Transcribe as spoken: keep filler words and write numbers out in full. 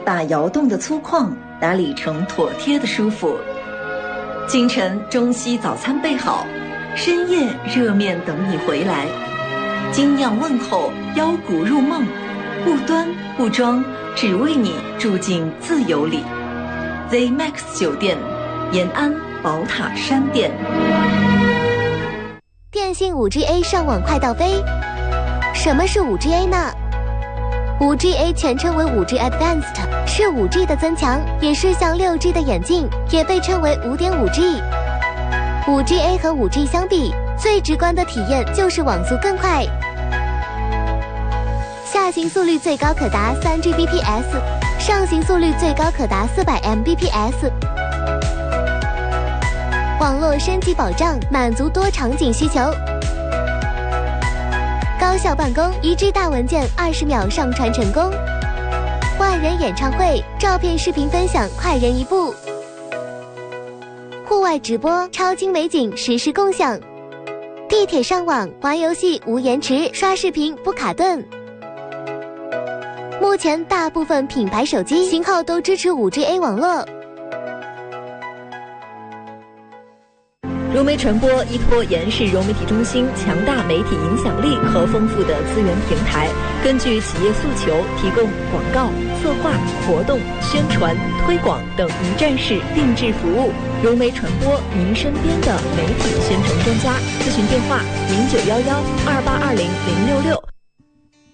把摇动的粗犷打理成妥帖的舒服。清晨中西早餐备好，深夜热面等你回来。精酿问候，腰鼓入梦，不端不装，只为你住进自由里。Z Max 酒店，延安宝塔山店。 电信 五 G A 上网快到飞。什么是 五 G A 呢？ 五 G A 全称为 五 G Advanced， 是 五 G 的增强，也是向 六 G 的演进，也被称为 五点五 G。 五 G A 和 五 G 相比，最直观的体验就是网速更快，下行速率最高可达 三 G B P S， 上行速率最高可达 四百 M B P S。 网络升级保障，满足多场景需求。高效办公，一 G 大文件二十秒上传成功。万人演唱会，照片视频分享快人一步。户外直播，超精美景实时共享。地铁上网，玩游戏无延迟，刷视频不卡顿。目前大部分品牌手机型号都支持 五 G A 网络。 融媒传播依托延世融媒体中心强大媒体影响力和丰富的资源平台，根据企业诉求，提供广告、策划、活动、宣传、推广等一站式定制服务。融媒传播，您身边的媒体宣传专家。咨询电话：零九幺幺二八二零零六六。